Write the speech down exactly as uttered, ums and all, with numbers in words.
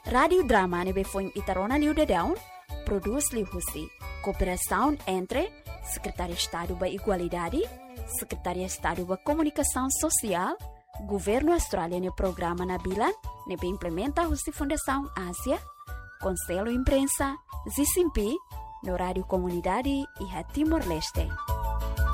Radio Drama nebe foi Itarona Liu Daun, produz Liu Husi. Cooperação entre Secretaria de Estado da Igualdade, Secretaria de Estado da Comunicação Social, Governo Australiano Programa Nabilan, nebe implementa a Fundação Ásia, Conselho Imprensa, Zicimpi, no Rádio Comunidade e Timor-Leste.